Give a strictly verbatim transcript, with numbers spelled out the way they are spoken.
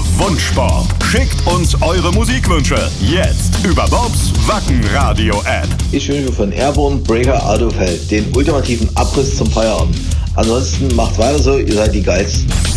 Wunschsport. Schickt uns eure Musikwünsche jetzt über Bobs Wacken-Radio-App. Ich wünsche von Airborne Breaker Autofeld den ultimativen Abriss zum Feierabend. Ansonsten macht weiter so, ihr seid die Geilsten.